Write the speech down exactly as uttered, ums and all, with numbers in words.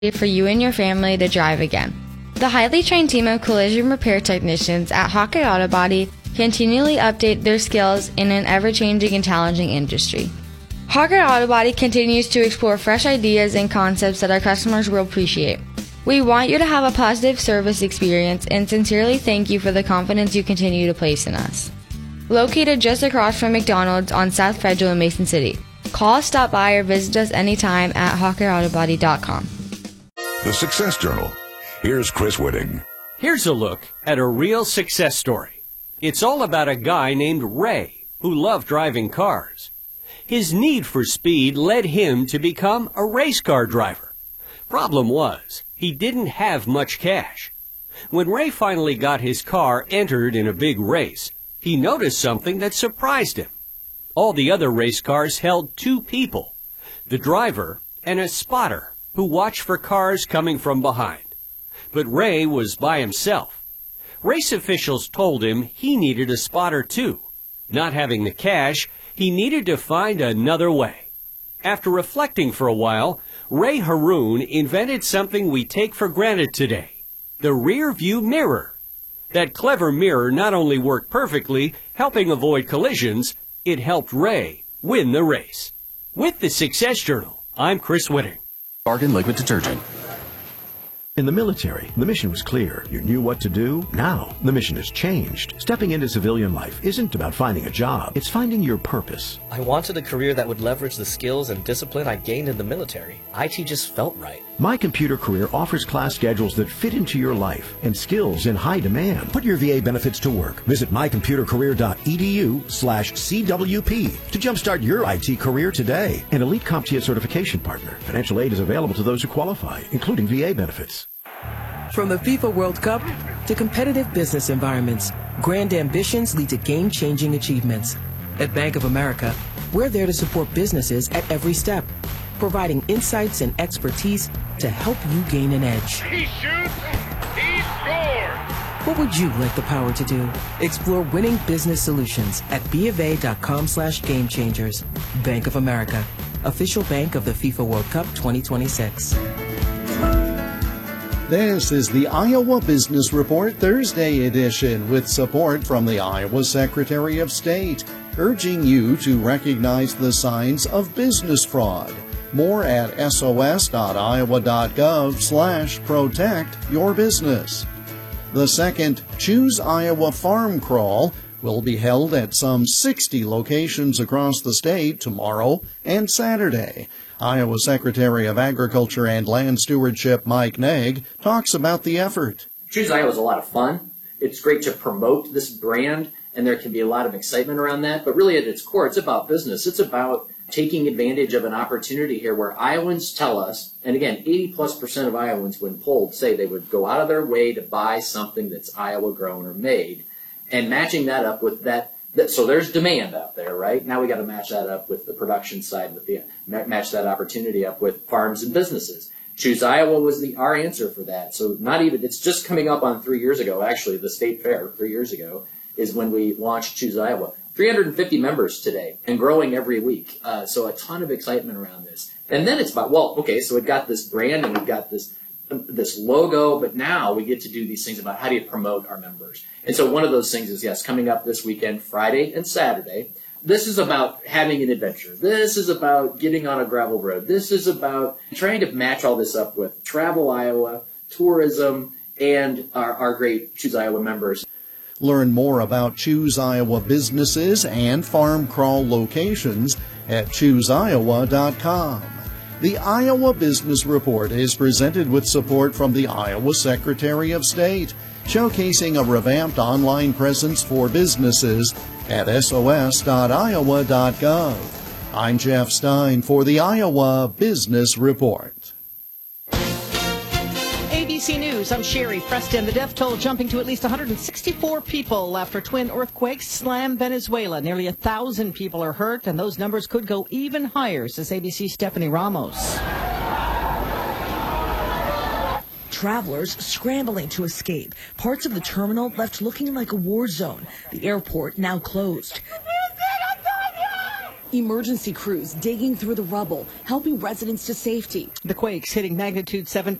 for you and your family to drive again. The highly trained team of collision repair technicians at Hawkeye Auto Body continually update their skills in an ever-changing and challenging industry. Hawkeye Auto Body continues to explore fresh ideas and concepts that our customers will appreciate. We want you to have a positive service experience and sincerely thank you for the confidence you continue to place in us. Located just across from McDonald's on South Federal in Mason City. Call, stop by, or visit us anytime at hawkeye auto body dot com. The Success Journal. Here's Chris Whitting. Here's a look at a real success story. It's all about a guy named Ray who loved driving cars. His need for speed led him to become a race car driver. Problem was, he didn't have much cash. When Ray finally got his car entered in a big race, he noticed something that surprised him. All the other race cars held two people, the driver and a spotter, who watched for cars coming from behind. But Ray was by himself. Race officials told him he needed a spotter too. Not having the cash, he needed to find another way. After reflecting for a while, Ray Haroon invented something we take for granted today, the rear view mirror. That clever mirror not only worked perfectly, helping avoid collisions, it helped Ray win the race. With the Success Journal, I'm Chris Whitting. Argan liquid detergent. In the military, the mission was clear. You knew what to do. Now, the mission has changed. Stepping into civilian life isn't about finding a job. It's finding your purpose. I wanted a career that would leverage the skills and discipline I gained in the military. I T just felt right. My Computer Career offers class schedules that fit into your life and skills in high demand. Put your V A benefits to work. Visit my computer career dot e d u slash C W P to jumpstart your I T career today. An elite CompTIA certification partner. Financial aid is available to those who qualify, including V A benefits. From the FIFA World Cup to competitive business environments, grand ambitions lead to game-changing achievements. At Bank of America, we're there to support businesses at every step, providing insights and expertise to help you gain an edge. He shoots, he scores! What would you like the power to do? Explore winning business solutions at B of A dot com slash game changers. Bank of America, official bank of the FIFA World Cup twenty twenty-six. This is the Iowa Business Report Thursday edition with support from the Iowa Secretary of State, urging you to recognize the signs of business fraud. More at S O S dot iowa dot gov slash protect your business. The second Choose Iowa Farm Crawl will be held at some sixty locations across the state tomorrow and Saturday. Iowa Secretary of Agriculture and Land Stewardship Mike Naig talks about the effort. Choose Iowa is a lot of fun. It's great to promote this brand, and there can be a lot of excitement around that. But really at its core, it's about business. It's about taking advantage of an opportunity here where Iowans tell us, and again, eighty plus percent of Iowans when polled say they would go out of their way to buy something that's Iowa grown or made, and matching that up with that. So there's demand out there, right? Now we got to match that up with the production side, with the match that opportunity up with farms and businesses. Choose Iowa was the our answer for that. So not even, it's just coming up on three years ago, actually, the state fair three years ago is when we launched Choose Iowa. three hundred fifty members today and growing every week. Uh, so a ton of excitement around this. And then it's about, well, okay, so we've got this brand and we've got this this logo, but now we get to do these things about how do you promote our members. And so one of those things is, yes, coming up this weekend, Friday and Saturday. This is about having an adventure. This is about getting on a gravel road. This is about trying to match all this up with Travel Iowa, tourism, and our, our great Choose Iowa members. Learn more about Choose Iowa businesses and farm crawl locations at choose iowa dot com. The Iowa Business Report is presented with support from the Iowa Secretary of State, showcasing a revamped online presence for businesses at S O S dot iowa dot gov. I'm Jeff Stein for the Iowa Business Report. A B C News, I'm Sherry Preston. The death toll jumping to at least one hundred sixty-four people after twin earthquakes slam Venezuela. Nearly a thousand people are hurt, and those numbers could go even higher, says A B C's Stephanie Ramos. Travelers scrambling to escape. Parts of the terminal left looking like a war zone. The airport now closed. Emergency crews digging through the rubble, helping residents to safety. The quakes hitting magnitude seven